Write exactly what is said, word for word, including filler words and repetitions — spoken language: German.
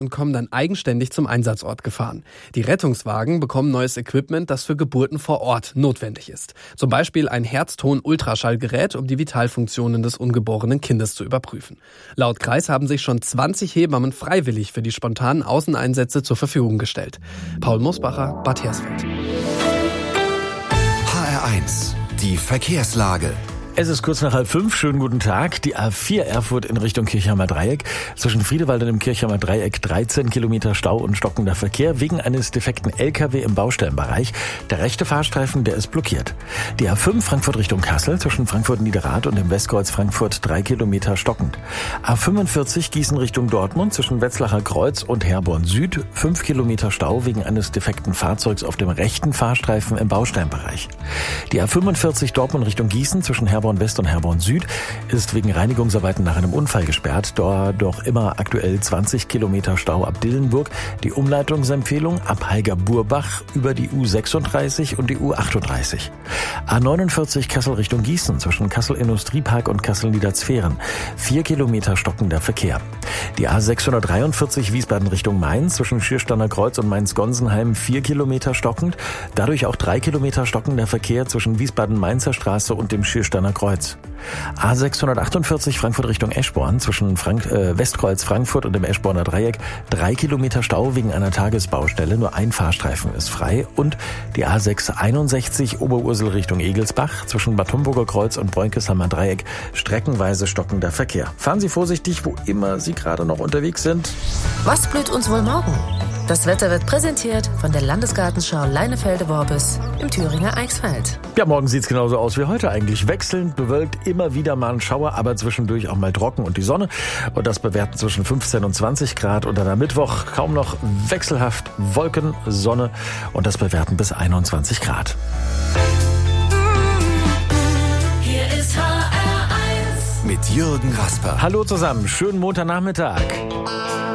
und kommen dann eigenständig zum Einsatzort gefahren. Die Rettungswagen bekommen neues Equipment, das für Geburten vor Ort notwendig ist. Zum Beispiel ein Herzton-Ultraschallgerät, um die Vitalfunktionen des ungeborenen Kindes zu überprüfen. Laut Kreis haben sich schon zwanzig Hebammen freiwillig für die spontanen Außeneinsätze zur Verfügung gestellt. Paul Mosbacher, Bad Hersfeld. H R eins, die Verkehrslage. Es ist kurz nach halb fünf. Schönen guten Tag. Die A vier Erfurt in Richtung Kirchheimer Dreieck. Zwischen Friedewald und dem Kirchheimer Dreieck dreizehn Kilometer Stau und stockender Verkehr wegen eines defekten L K W im Baustellenbereich. Der rechte Fahrstreifen, der ist blockiert. Die A fünf Frankfurt Richtung Kassel zwischen Frankfurt-Niederrad und dem Westkreuz Frankfurt drei Kilometer stockend. A fünfundvierzig Gießen Richtung Dortmund zwischen Wetzlacher Kreuz und Herborn Süd fünf Kilometer Stau wegen eines defekten Fahrzeugs auf dem rechten Fahrstreifen im Baustellenbereich. Die A fünfundvierzig Dortmund Richtung Gießen zwischen Herborn West und Herborn Süd ist wegen Reinigungsarbeiten nach einem Unfall gesperrt. Dort doch immer aktuell zwanzig Kilometer Stau ab Dillenburg. Die Umleitungsempfehlung ab Heiger-Burbach über die U sechsunddreißig und die U achtunddreißig. A neunundvierzig Kassel Richtung Gießen zwischen Kassel Industriepark und Kassel Niederzweren. Vier Kilometer stockender Verkehr. Die A sechshundertdreiundvierzig Wiesbaden Richtung Mainz zwischen Schiersteiner Kreuz und Mainz-Gonsenheim vier Kilometer stockend. Dadurch auch drei Kilometer stockender Verkehr zwischen Wiesbaden-Mainzer Straße und dem Schiersteiner Kreuz. A sechshundertachtundvierzig Frankfurt Richtung Eschborn zwischen Frank- äh, Westkreuz Frankfurt und dem Eschborner Dreieck. Drei Kilometer Stau wegen einer Tagesbaustelle. Nur ein Fahrstreifen ist frei. Und die A sechshunderteinundsechzig Oberursel Richtung Egelsbach zwischen Bad Homburger Kreuz und Bräunkesheimer Dreieck. Streckenweise stockender Verkehr. Fahren Sie vorsichtig, wo immer Sie gerade noch unterwegs sind. Was blüht uns wohl morgen? Das Wetter wird präsentiert von der Landesgartenschau Leinefelde-Worbis im Thüringer Eichsfeld. Ja, morgen sieht's genauso aus wie heute eigentlich. Wechselnd, bewölkt, immer wieder mal ein Schauer, aber zwischendurch auch mal trocken und die Sonne. Und das bewerten zwischen fünfzehn und zwanzig Grad. Und dann am Mittwoch kaum noch wechselhaft Wolken, Sonne und das bewerten bis einundzwanzig Grad. Hier ist H R eins Mit Jürgen Rasper. Hallo zusammen, schönen Montagnachmittag.